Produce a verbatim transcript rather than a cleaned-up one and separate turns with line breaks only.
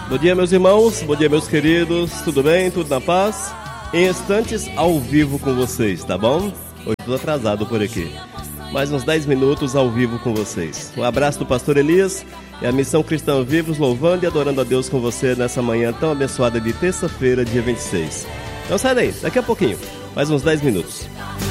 Bom dia, meus irmãos, bom dia, meus queridos, tudo bem? Tudo na paz? Em instantes, ao vivo com vocês, tá bom? Hoje estou atrasado por aqui. Mais uns dez minutos ao vivo com vocês. Um abraço do pastor Elias e a Missão Cristã Vivos, louvando e adorando a Deus com você nessa manhã tão abençoada de terça-feira, dia vinte e seis. Então sai daí, daqui a pouquinho, mais uns dez minutos.